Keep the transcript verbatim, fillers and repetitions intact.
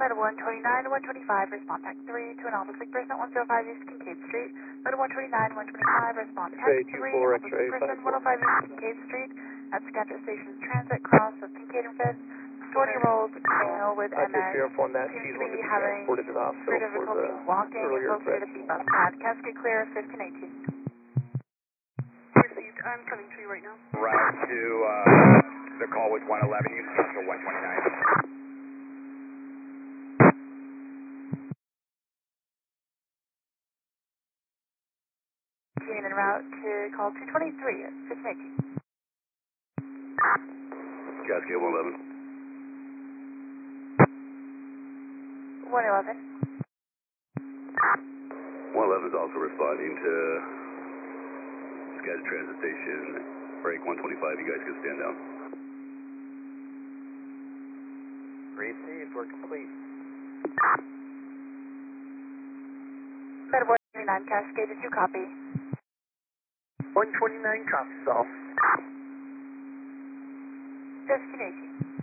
Meta one twenty-nine, one twenty-five, respond tech three to an Alpha Click person at one oh five East Kincaid Street. Meta one twenty-nine, one twenty-five, respond tech three, Alpha Click person one oh five East Kincaid Street at Scantron Station's Transit Cross of Kincaid and Fifth. forty-year-old male with M S seems to be having severe difficulty walking and located at the bus pad. Cascade clear, fifteen eighteen. Received. I'm coming to you right now. Route to uh, the call with one eleven, you can to one twenty-nine. En route to call two twenty-three at fifteen eighteen. Cascade one eleven. one eleven. one eleven is also responding to Skagit Transit Station, break one twenty-five, you guys can stand down. Received, we're complete. Meta one twenty-nine, Cascade, did you copy? one twenty-nine copies off. fifteen eighteen.